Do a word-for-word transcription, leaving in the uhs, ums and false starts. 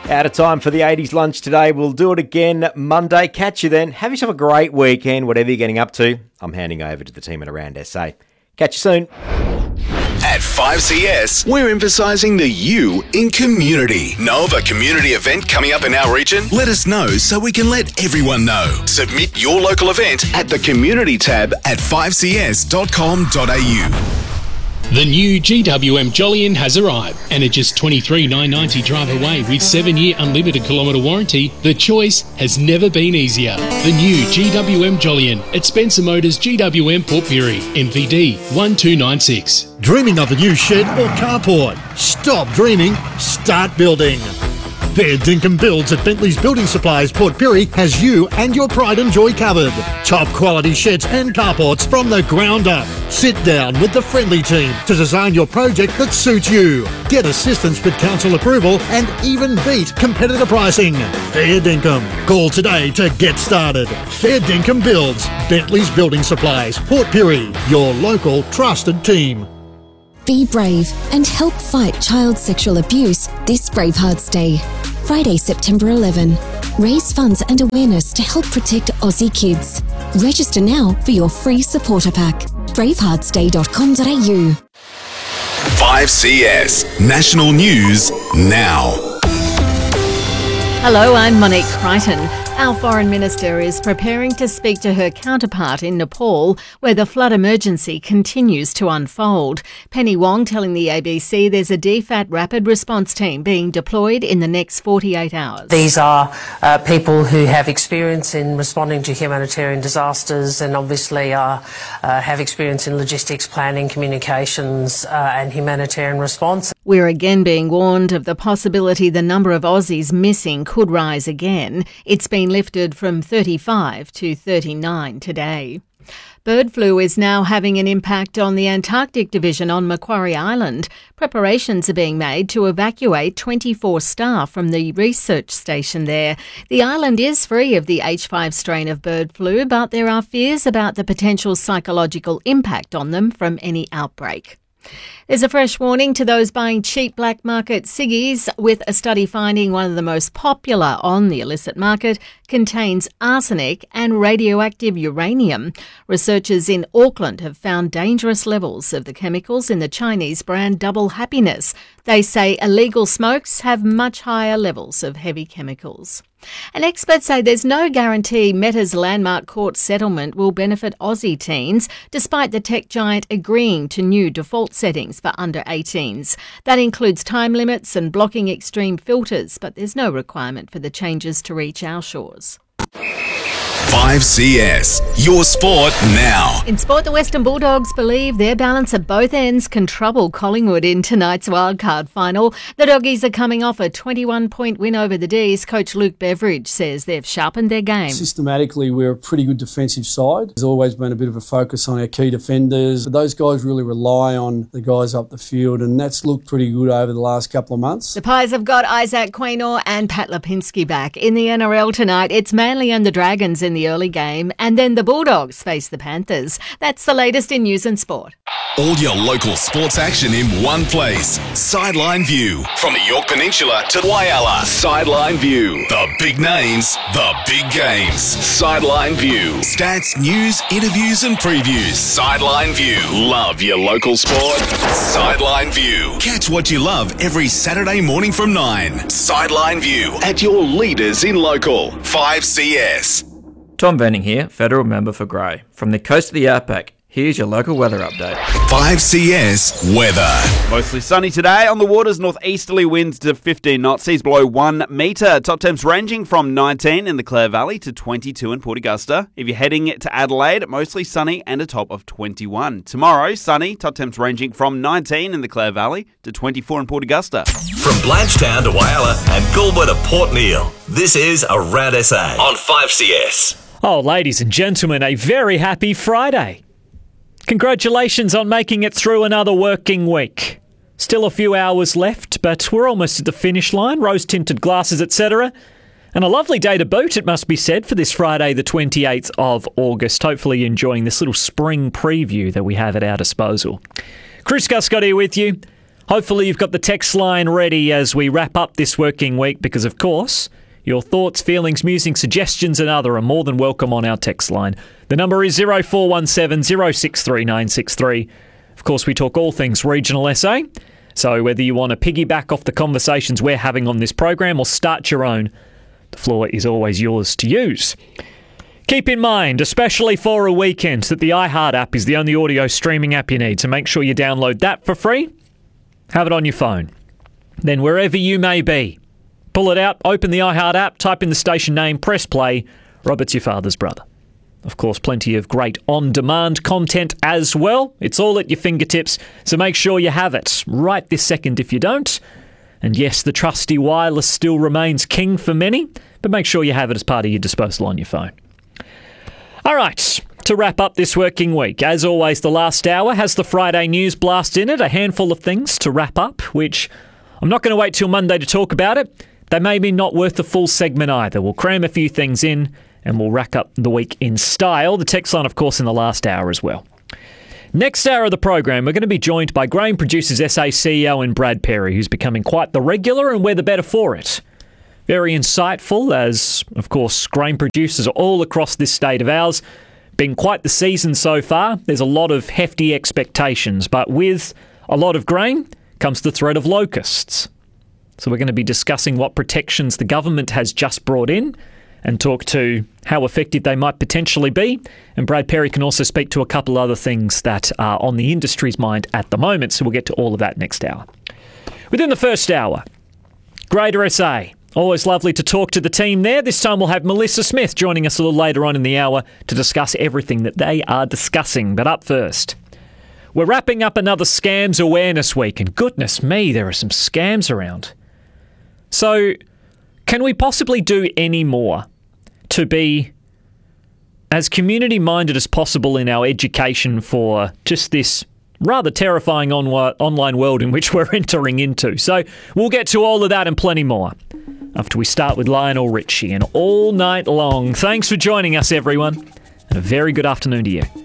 Out of time for the eighties lunch today. We'll do it again Monday. Catch you then. Have yourself a great weekend, whatever you're getting up to. I'm handing over to the team at Around S A. Catch you soon. At five C S, we're emphasising the you in community. Know of a community event coming up in our region? Let us know so we can let everyone know. Submit your local event at the community tab at five c s dot com dot a u. The new G W M Jolyon has arrived, and at just twenty-three thousand nine hundred ninety drive away with seven-year unlimited kilometre warranty, the choice has never been easier. The new G W M Jolyon at Spencer Motors G W M Port Pirie, M V D one two nine six. Dreaming of a new shed or carport? Stop dreaming, start building. Fair Dinkum Builds at Bentley's Building Supplies Port Pirie has you and your pride and joy covered. Top quality sheds and carports from the ground up. Sit down with the friendly team to design your project that suits you. Get assistance with council approval and even beat competitor pricing. Fair Dinkum. Call today to get started. Fair Dinkum Builds, Bentley's Building Supplies Port Pirie, your local trusted team. Be brave and help fight child sexual abuse this Bravehearts Day. Friday, September eleventh. Raise funds and awareness to help protect Aussie kids. Register now for your free supporter pack. bravehearts day dot com dot a u. five C S National News Now. Hello, I'm Monique Crichton. Our Foreign Minister is preparing to speak to her counterpart in Nepal, where the flood emergency continues to unfold. Penny Wong telling the A B C there's a D FAT rapid response team being deployed in the next forty-eight hours. These are uh, people who have experience in responding to humanitarian disasters and obviously are, uh, have experience in logistics, planning, communications uh, and humanitarian response. We're again being warned of the possibility the number of Aussies missing could rise again. It's been lifted from thirty-five to thirty-nine today. Bird flu is now having an impact on the Antarctic Division on Macquarie Island. Preparations are being made to evacuate twenty-four staff from the research station there. The island is free of the H five strain of bird flu, but there are fears about the potential psychological impact on them from any outbreak. There's a fresh warning to those buying cheap black market ciggies, with a study finding one of the most popular on the illicit market contains arsenic and radioactive uranium. Researchers in Auckland have found dangerous levels of the chemicals in the Chinese brand Double Happiness. They say illegal smokes have much higher levels of heavy chemicals. And experts say there's no guarantee Meta's landmark court settlement will benefit Aussie teens, despite the tech giant agreeing to new default settings for under eighteens. That includes time limits and blocking extreme filters, but there's no requirement for the changes to reach our shores. five C S, your sport now. In sport, the Western Bulldogs believe their balance at both ends can trouble Collingwood in tonight's wildcard final. The Doggies are coming off a twenty-one point win over the D's. Coach Luke Beveridge says they've sharpened their game. Systematically, we're a pretty good defensive side. There's always been a bit of a focus on our key defenders. But those guys really rely on the guys up the field, and that's looked pretty good over the last couple of months. The Pies have got Isaac Quaynor and Pat Lipinski back. In the N R L tonight, it's Manly and the Dragons in the early game, and then the Bulldogs face the Panthers. That's the latest in news and sport. All your local sports action in one place. Sideline View. From the York Peninsula to Whyalla. Sideline View. The big names, the big games. Sideline View. Stats, news, interviews and previews. Sideline View. Love your local sport? Sideline View. Catch what you love every Saturday morning from nine. Sideline View. At your leaders in local. five C S. Tom Venning here, Federal Member for Grey. From the coast of the Outback, here's your local weather update. five C S weather. Mostly sunny today. On the waters, northeasterly winds to fifteen knots, seas below one metre. Top temps ranging from nineteen in the Clare Valley to twenty-two in Port Augusta. If you're heading to Adelaide, mostly sunny and a top of twenty-one. Tomorrow, sunny, top temps ranging from nineteen in the Clare Valley to twenty-four in Port Augusta. From Blanchetown to Whyalla and Goulburn to Port Neal, this is Around S A on five C S. Oh, ladies and gentlemen, a very happy Friday. Congratulations on making it through another working week. Still a few hours left, but we're almost at the finish line, rose-tinted glasses, et cetera. And a lovely day to boot, it must be said, for this Friday, the twenty-eighth of August. Hopefully enjoying this little spring preview that we have at our disposal. Chris Guscott here with you. Hopefully you've got the text line ready as we wrap up this working week because, of course, your thoughts, feelings, musings, suggestions and other are more than welcome on our text line. The number is zero four one seven zero six three nine six three. Of course, we talk all things regional S A. So whether you want to piggyback off the conversations we're having on this program or start your own, the floor is always yours to use. Keep in mind, especially for a weekend, that the iHeart app is the only audio streaming app you need. So make sure you download that for free. Have it on your phone. Then wherever you may be, pull it out, open the iHeart app, type in the station name, press play. Robert's your father's brother. Of course, plenty of great on-demand content as well. It's all at your fingertips, so make sure you have it right this second if you don't. And yes, the trusty wireless still remains king for many, but make sure you have it as part of your disposal on your phone. All right, to wrap up this working week, as always, the last hour has the Friday news blast in it, a handful of things to wrap up, which I'm not going to wait till Monday to talk about it. They may be not worth the full segment either. We'll cram a few things in and we'll rack up the week in style. The text line, of course, in the last hour as well. Next hour of the program, we're going to be joined by Grain Producers S A C E O and Brad Perry, who's becoming quite the regular, and we're the better for it. Very insightful, as, of course, grain producers are all across this state of ours. Been quite the season so far. There's a lot of hefty expectations, but with a lot of grain comes the threat of locusts. So we're going to be discussing what protections the government has just brought in and talk to how effective they might potentially be. And Brad Perry can also speak to a couple other things that are on the industry's mind at the moment, so we'll get to all of that next hour. Within the first hour, Greater S A. Always lovely to talk to the team there. This time we'll have Melissa Smith joining us a little later on in the hour to discuss everything that they are discussing. But up first, we're wrapping up another Scams Awareness Week, and goodness me, there are some scams around. So, can we possibly do any more to be as community-minded as possible in our education for just this rather terrifying on- online world in which we're entering into? So, we'll get to all of that and plenty more after we start with Lionel Richie and All Night Long. Thanks for joining us, everyone, and a very good afternoon to you.